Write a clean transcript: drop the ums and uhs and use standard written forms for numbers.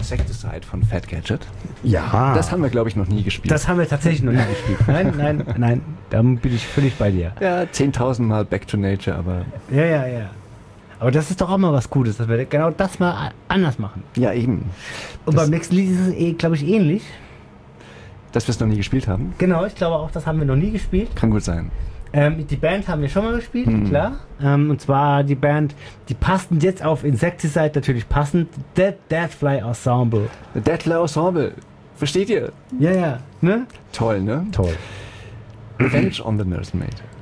Insecticide von Fat Gadget. Ja. Das haben wir, glaube ich, noch nie gespielt. Das haben wir tatsächlich noch nie gespielt. Nein, da bin ich völlig bei dir. Ja, 10.000 Mal Back to Nature, aber... Ja. Aber das ist doch auch mal was Gutes, dass wir genau das mal anders machen. Ja, eben. Und beim nächsten Lied ist es, glaube ich, ähnlich. Dass wir es noch nie gespielt haben? Genau, ich glaube auch, das haben wir noch nie gespielt. Kann gut sein. Die Band haben wir schon mal gespielt, klar. Und zwar die Band, die passten jetzt auf Insecticide natürlich passend. Deadfly Ensemble. Deadfly Ensemble. Versteht ihr? Ja, ne? Toll, ne? Toll. Revenge on the Nursemaid.